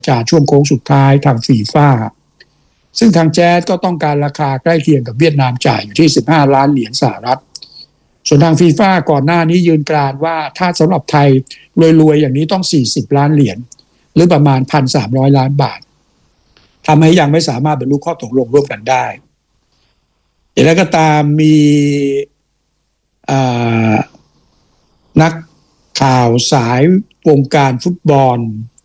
จากช่วงโค้งสุดท้ายทางฟีฟ่าซึ่งทางแจ๊สก็ต้องการราคาใกล้เคียงกับเวียดนามจ่ายอยู่ที่15 ล้านเหรียญสหรัฐส่วนทางฟีฟ่าก่อนหน้านี้ยืนกรานว่าถ้าสำหรับไทยรวยๆอย่างนี้ต้อง40 ล้านเหรียญหรือประมาณ 1,300 ล้านบาททำให้ยังไม่สามารถบรรลุข้อตกลงร่วมกันได้อย่างไรก็ตามมีนักข่าวสายวงการฟุตบอล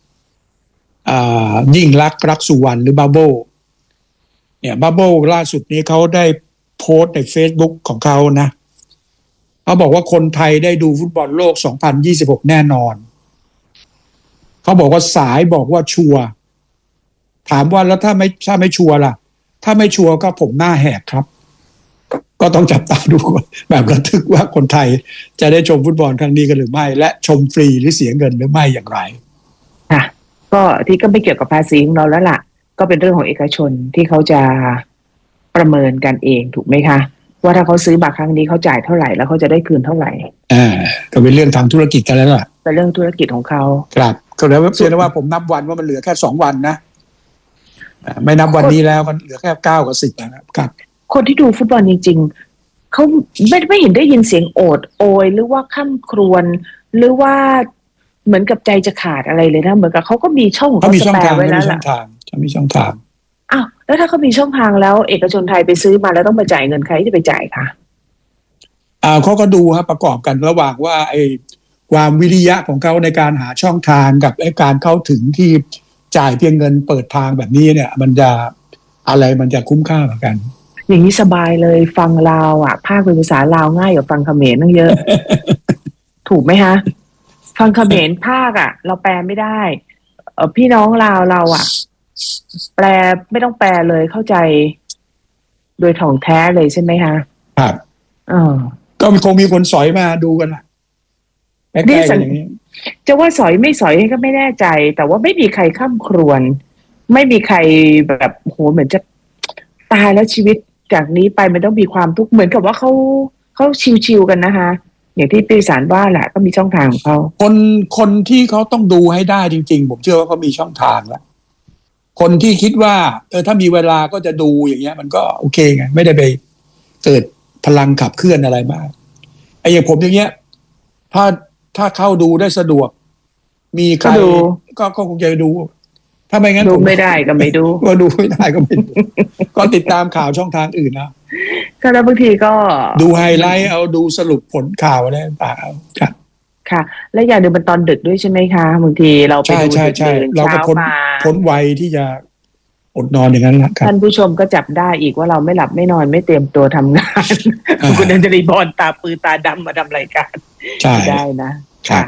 ยิ่งรักสุวรรณหรือบับเบิ้ลเนี่ยบับเบิ้ลล่าสุดนี้เขาได้โพสต์ใน Facebook ของเขานะเขาบอกว่าคนไทยได้ดูฟุตบอลโลก2026แน่นอนเขาบอกว่าสายบอกว่าชัวร์ถามว่าแล้วถ้าไม่ชัวร์ล่ะถ้าไม่ชัวร์ก็ผมหน้าแหกครับก็ต้องจับตาดูแบบระทึกว่าคนไทยจะได้ชมฟุตบอลครั้งนี้กันหรือไม่และชมฟรีหรือเสียเงินหรือไม่อย่างไรค่ะก็ที่ก็ไม่เกี่ยวกับภาษีของเราแล้วล่ะก็เป็นเรื่องของเอกชนที่เขาจะประเมินกันเองถูกไหมคะว่าถ้าเขาซื้อบัตรครั้งนี้เขาจ่ายเท่าไหร่แล้วเขาจะได้คืนเท่าไหร่ก็เป็นเรื่องทางธุรกิจกันแล้วล่ะเป็นเรื่องธุรกิจของเขาครับก็แล้วเพียงแต่ว่าผมนับวันว่ามันเหลือแค่2 วันนะไม่นับวันนี้แล้วมันเหลือแค่9 กับ 10นะครับคนที่ดูฟุตบอลจริงๆเขาไม่เห็นได้ยินเสียงโอดโอยหรือว่าค่ำครวญหรือว่าเหมือนกับใจจะขาดอะไรเลยนะเหมือนกับเขาก็มีช่องของเขาสแปร์ไว้แล้วล่ะมีช่องทางอ้าวแล้วถ้าเขามีช่องทางแล้วเอกชนไทยไปซื้อมาแล้วต้องมาจ่ายเงินใครจะไปจ่ายคะเขาก็ดูครับประกอบกันระหว่างว่าไอ้ความวิริยะของเขาในการหาช่องทางกับไอ้การเข้าถึงที่จ่ายเพียงเงินเปิดทางแบบนี้เนี่ยมันจะคุ้มค่าเหมือนกันอย่างนี้สบายเลยฟังลาวภาคเป็นภาษาลาวง่ายกว่าฟังเขมรตั้งเยอะ ถูกไหมคะฟังเขมรภาคเราแปลไม่ได้พี่น้องลาวเราแปลไม่ต้องแปลเลยเข้าใจโดยถ่องแท้เลยใช่ไหมคะครับก็คงมีคนสอยมาดูกันล่ะใกล้ๆอย่างนี้จะว่าสอยไม่สอยก็ไม่แน่ใจแต่ว่าไม่มีใครข้ามครวญไม่มีใครแบบโหเหมือนจะตายแล้วชีวิตจากนี้ไปมันต้องมีความทุกข์เหมือนกับว่าเขาชิวๆกันนะคะอย่างที่ปีศาจว่าแหละก็มีช่องทางของเขาคนที่เขาต้องดูให้ได้จริงๆผมเชื่อว่าเขามีช่องทางแล้วคนที่คิดว่าถ้ามีเวลาก็จะดูอย่างเงี้ยมันก็โอเคไงไม่ได้ไปเกิดพลังขับเคลื่อนอะไรมากไอ้อย่างผมอย่างเงี้ยถ้าเข้าดูได้สะดวกมีใครก็คงจะดูถ้าไม่งั้นดูไม่ได้ก็ไม่ดูก็ดูไม่ได้ก็ไม่ดูก็ติดตามข่าวช่องทางอื่นนะก็แล้วบางทีก็ดูไฮไลท์เอาดูสรุปผลข่าวอะไรต่างๆครับค่ะและอย่างหนึ่งมันตอนดึกด้วยใช่ไหมคะบางทีเราไปดูใช่เราก็พ้นวัยที่จะอดนอนอย่างนั้นแหละท่านผู้ชมก็จับได้อีกว่าเราไม่หลับไม่นอนไม่เตรียมตัวทำงานคุณอัญชลีบอลตาปือตาดำมาทำรายการได้นะค่ะ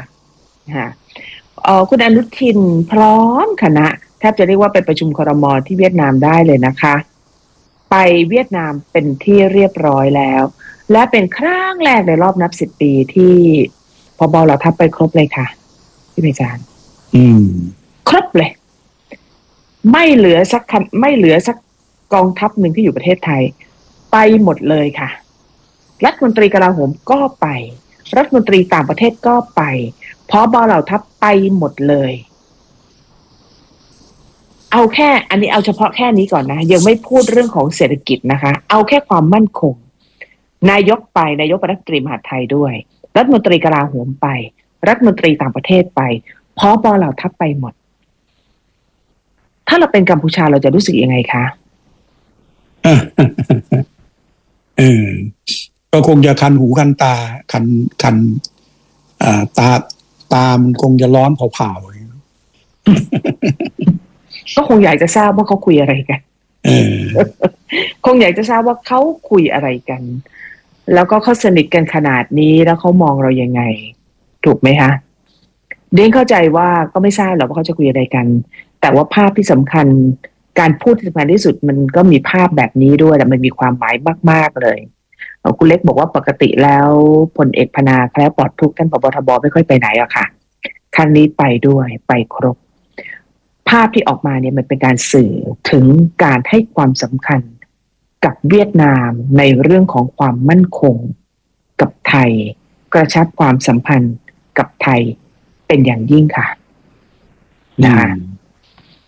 คุณอนุทินพร้อมคณะแทบจะเรียกว่าไปประชุมครม.ที่เวียดนามได้เลยนะคะไปเวียดนามเป็นที่เรียบร้อยแล้วและเป็นครั้งแรกในรอบนับ10 ปีที่พบ.เหล่าทัพไปครบเลยค่ะพี่อาจารย์ครบเลยไม่เหลือสักกองทัพหนึ่งที่อยู่ประเทศไทยไปหมดเลยค่ะรัฐมนตรีกลาโหมก็ไปรัฐมนตรีต่างประเทศก็ไปผบ.เหล่าทัพไปหมดเลยเอาแค่อันนี้เอาเฉพาะแค่นี้ก่อนนะยังไม่พูดเรื่องของเศรษฐกิจนะคะเอาแค่ความมั่นคงนายกรัฐมนตรีมหาดไทยด้วยรัฐมนตรีกลาโหมไปรัฐมนตรีต่างประเทศไปผบ.เหล่าทัพไปหมดถ้าเราเป็นกัมพูชาเราจะรู้สึกยังไงคะก็คงจะคันหูคันตาคันตามันคงจะร้อนเผาๆก็คงอยากจะทราบว่าเขาคุยอะไรกันคงอยากจะทราบว่าเขาคุยอะไรกันแล้วก็เขาสนิทกันขนาดนี้แล้วเขามองเรายังไงถูกไหมคะเด้งเข้าใจว่าก็ไม่ทราบหรอกว่าเขาจะคุยอะไรกันแต่ว่าภาพที่สำคัญการพูดที่สำคัญที่สุดมันก็มีภาพแบบนี้ด้วยแต่มันมีความหมายมากๆเลยคุณเล็กบอกว่าปกติแล้วพลเอกพนาแคล้วปลอดทุกข์ท่านผบ.ทบ.ไม่ค่อยไปไหนอะค่ะครั้งนี้ไปด้วยไปครบภาพที่ออกมาเนี่ยมันเป็นการสื่อถึงการให้ความสำคัญกับเวียดนามในเรื่องของความมั่นคงกับไทยกระชับความสัมพันธ์กับไทยเป็นอย่างยิ่งค่ะนะคะ